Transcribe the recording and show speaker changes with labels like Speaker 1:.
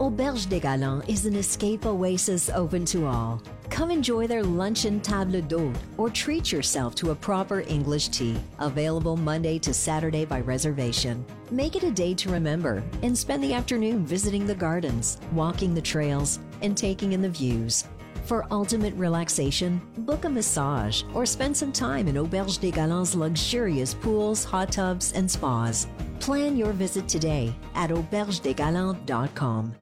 Speaker 1: Auberge des Galants is an escape oasis open to all. Come enjoy their luncheon table d'hôte or treat yourself to a proper English tea, available Monday to Saturday by reservation. Make it a day to remember and spend the afternoon visiting the gardens, walking the trails, and taking in the views. For ultimate relaxation, book a massage or spend some time in Auberge des Galants' luxurious pools, hot tubs, and spas. Plan your visit today at aubergedesgalants.com.